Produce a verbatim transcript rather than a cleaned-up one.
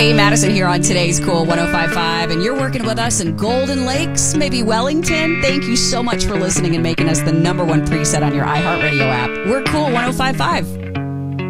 Hey, Madison here on today's Cool one oh five point five, and you're working with us in Golden Lakes, maybe Wellington. Thank you so much for listening and making us the number one preset on your iHeartRadio app. We're Cool one oh five point five.